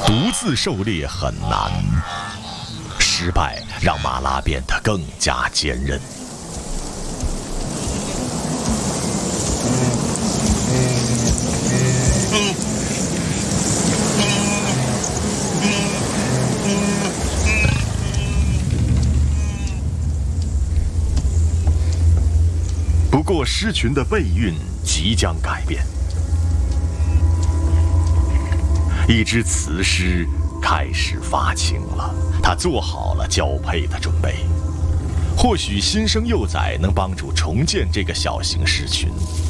独自狩猎很难，失败让马拉变得更加坚韧。不过，狮群的背运即将改变。一只雌狮开始发情了，它做好了交配的准备。或许新生幼崽能帮助重建这个小型狮群。